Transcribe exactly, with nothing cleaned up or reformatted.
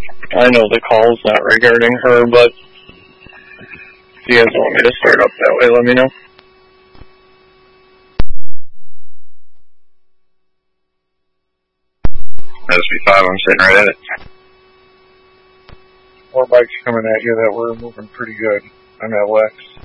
I know the call's not regarding her, but if you guys want me to start up that way, let me know. S B five, I'm sitting right at it. More bikes coming at you that were moving pretty good on L X.